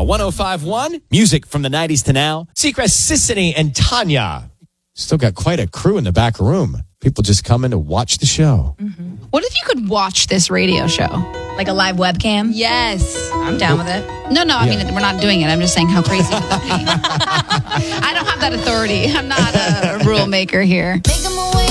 now. 105.1, music from the 90s to now. Seacrest, Sissany, and Tanya. Still got quite a crew in the back room. People just come in to watch the show. Mm-hmm. What if you could watch this radio show? Like a live webcam? Yes. I'm down with it. No, I mean, we're not doing it. I'm just saying how crazy would that be? I don't have that authority. I'm not a rule maker here. Make 'em away.